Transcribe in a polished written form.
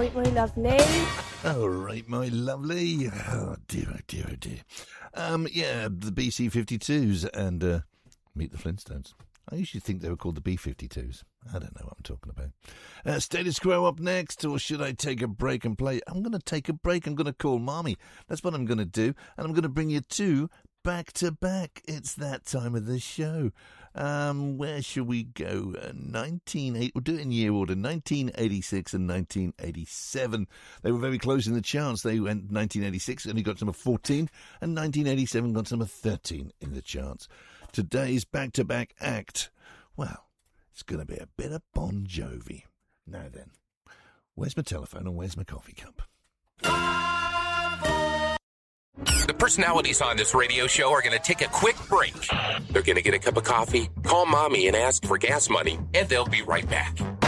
right, my lovely? All right, my lovely. Oh, dear, oh, dear, oh, dear. Yeah, the BC-52s and Meet the Flintstones. I usually think they were called the B-52s. I don't know what I'm talking about. Status Quo up next, or should I take a break and play? I'm going to take a break. I'm going to call Mommy. That's what I'm going to do. And I'm going to bring you two back-to-back. It's that time of the show. Where shall we go? We'll do it in year order. 1986 and 1987. They were very close in the charts. They went 1986, only got number 14, and 1987 got number 13 in the charts. Today's back-to-back act, well, it's going to be a bit of Bon Jovi. Now then, where's my telephone and where's my coffee cup? The personalities on this radio show are going to take a quick break. They're going to get a cup of coffee, call Mommy and ask for gas money, and they'll be right back.